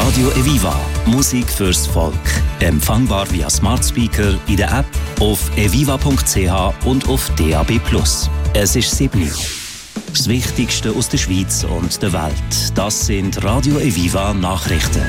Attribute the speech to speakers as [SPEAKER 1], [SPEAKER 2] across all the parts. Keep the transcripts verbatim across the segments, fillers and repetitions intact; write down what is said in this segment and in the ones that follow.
[SPEAKER 1] Radio Eviva. Musik fürs Volk. Empfangbar via Smart Speaker, in der App, auf eviva punkt c h und auf D A B plus. Es ist sieben Uhr. Das Wichtigste aus der Schweiz und der Welt. Das sind Radio Eviva Nachrichten.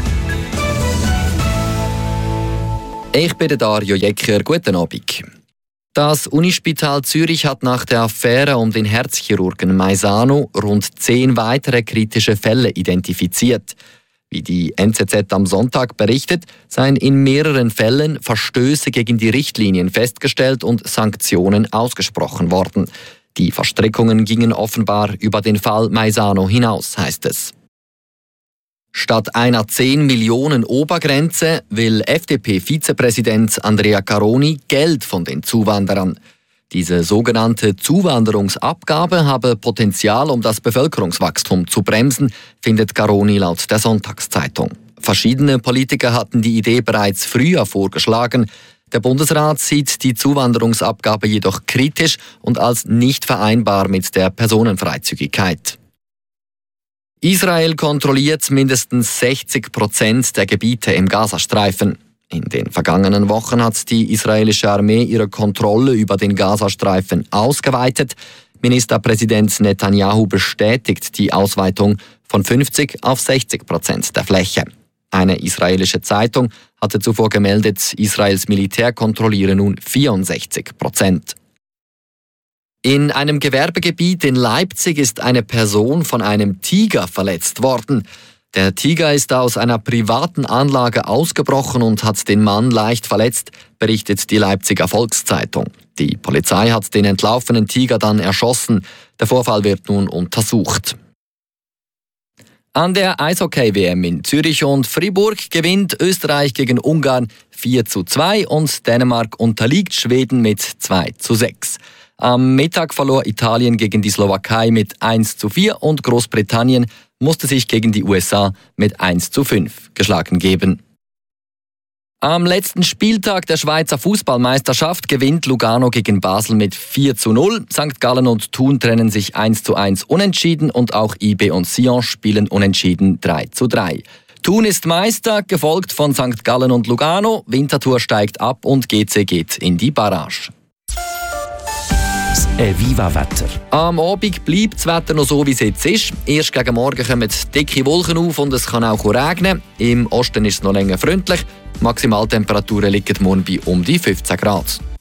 [SPEAKER 2] Ich bin Dario Jecker. Guten Abend. Das Unispital Zürich hat nach der Affäre um den Herzchirurgen Maisano rund zehn weitere kritische Fälle identifiziert. Wie die N Z Z am Sonntag berichtet, seien in mehreren Fällen Verstöße gegen die Richtlinien festgestellt und Sanktionen ausgesprochen worden. Die Verstrickungen gingen offenbar über den Fall Maisano hinaus, heißt es. Statt einer zehn Millionen Obergrenze will F D P-Vizepräsident Andrea Caroni Geld von den Zuwanderern. Diese sogenannte Zuwanderungsabgabe habe Potenzial, um das Bevölkerungswachstum zu bremsen, findet Caroni laut der Sonntagszeitung. Verschiedene Politiker hatten die Idee bereits früher vorgeschlagen. Der Bundesrat sieht die Zuwanderungsabgabe jedoch kritisch und als nicht vereinbar mit der Personenfreizügigkeit. Israel kontrolliert mindestens sechzig Prozent der Gebiete im Gazastreifen. In den vergangenen Wochen hat die israelische Armee ihre Kontrolle über den Gazastreifen ausgeweitet. Ministerpräsident Netanyahu bestätigt die Ausweitung von fünfzig auf sechzig Prozent der Fläche. Eine israelische Zeitung hatte zuvor gemeldet, Israels Militär kontrolliere nun vierundsechzig Prozent. In einem Gewerbegebiet in Leipzig ist eine Person von einem Tiger verletzt worden. Der Tiger ist aus einer privaten Anlage ausgebrochen und hat den Mann leicht verletzt, berichtet die Leipziger Volkszeitung. Die Polizei hat den entlaufenen Tiger dann erschossen. Der Vorfall wird nun untersucht. An der Eishockey-W M in Zürich und Fribourg gewinnt Österreich gegen Ungarn vier zu zwei und Dänemark unterliegt Schweden mit zwei zu sechs. Am Mittag verlor Italien gegen die Slowakei mit eins zu vier und Großbritannien musste sich gegen die U S A mit eins zu fünf geschlagen geben. Am letzten Spieltag der Schweizer Fußballmeisterschaft gewinnt Lugano gegen Basel mit vier zu null. Sankt Gallen und Thun trennen sich eins zu eins unentschieden und auch I B und Sion spielen unentschieden drei zu drei. Thun ist Meister, gefolgt von Sankt Gallen und Lugano. Winterthur steigt ab und G C geht in die Barrage.
[SPEAKER 1] Das Eviva-Wetter.
[SPEAKER 2] Am Abend bleibt das Wetter noch so, wie es jetzt ist. Erst gegen Morgen kommen dicke Wolken auf und es kann auch regnen. Im Osten ist es noch länger freundlich. Die Maximaltemperaturen liegen morgen bei um die fünfzehn Grad.